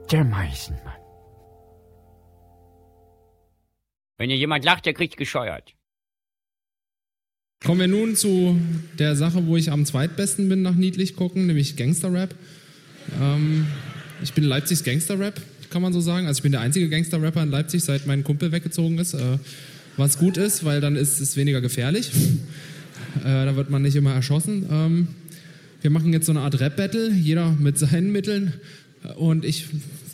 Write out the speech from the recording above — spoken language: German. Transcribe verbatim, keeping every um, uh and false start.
Der Meisenmann. Wenn hier jemand lacht, der kriegt gescheuert. Kommen wir nun zu der Sache, wo ich am zweitbesten bin nach niedlich gucken, nämlich Gangster-Rap. Ähm, ich bin Leipzigs Gangster-Rap, kann man so sagen. Also ich bin der einzige Gangster-Rapper in Leipzig, seit mein Kumpel weggezogen ist. Äh, was gut ist, weil dann ist es weniger gefährlich. äh, da wird man nicht immer erschossen. Ähm, wir machen jetzt so eine Art Rap-Battle, jeder mit seinen Mitteln. Und ich